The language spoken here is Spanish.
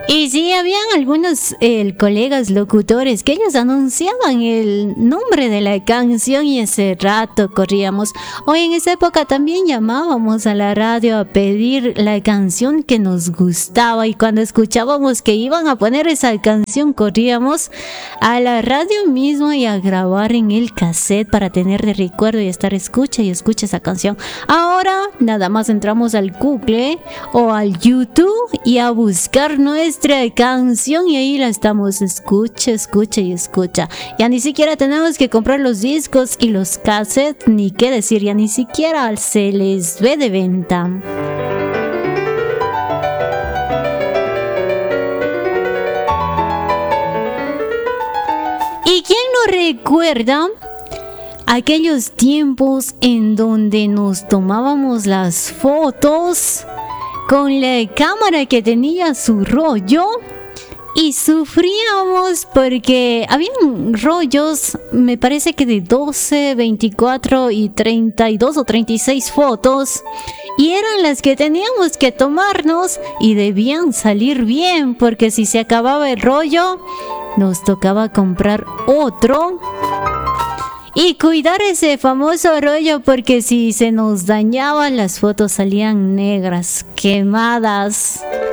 Y sí, habían algunos colegas locutores que ellos anunciaban el nombre de la canción y ese rato corríamos. Hoy en esa época también llamábamos a la radio a pedir la canción que nos gustaba y cuando escuchábamos que iban a poner esa canción corríamos a la radio mismo y a grabar en el cassette para tener de recuerdo y estar escucha y escucha esa canción. Ahora nada más entramos al Google o al YouTube y a buscar nuestra canción y ahí la estamos escucha y escucha. Ya ni siquiera tenemos que comprar los discos y los cassettes, ni qué decir, ya ni siquiera se les ve de venta. ¿Y quién no recuerda aquellos tiempos en donde nos tomábamos las fotos con la cámara que tenía su rollo y sufríamos porque habían rollos, me parece que de 12, 24 y 32 o 36 fotos y eran las que teníamos que tomarnos y debían salir bien porque si se acababa el rollo nos tocaba comprar otro y cuidar ese famoso rollo porque si se nos dañaban las fotos salían negras, quemadas.